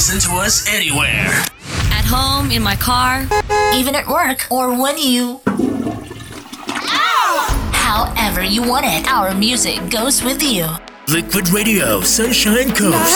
listen to us anywhere. At home, in my car, even at work, or when you... However you want it, our music goes with you. Liquid Radio, Sunshine Coast.